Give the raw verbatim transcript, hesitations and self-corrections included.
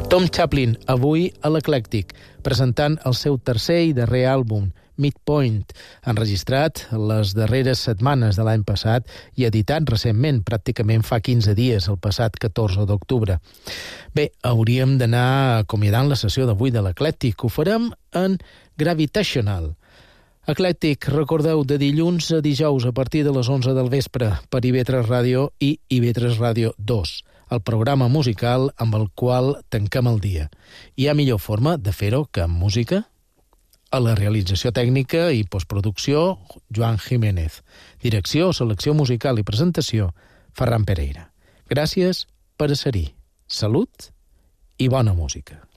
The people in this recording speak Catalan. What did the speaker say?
Tom Chaplin, avui a l'Eclèctic, presentant el seu tercer i darrer àlbum, Midpoint, enregistrat les darreres setmanes de l'any passat i editat recentment, pràcticament fa quinze dies, el passat catorze d'octubre. Bé, hauríem d'anar acomiadant la sessió d'avui de l'Eclèctic. Ho farem en Gravitational. Eclèctic, recordeu, de dilluns a dijous a partir de les onze del vespre per I V tres Ràdio i I V tres Ràdio dos, el programa musical amb el qual tanquem el dia. Hi ha millor forma de fer-ho que amb música? A la realització tècnica i postproducció, Joan Jiménez. Direcció, selecció musical i presentació, Ferran Pereira. Gràcies per ser-hi. Salut i bona música.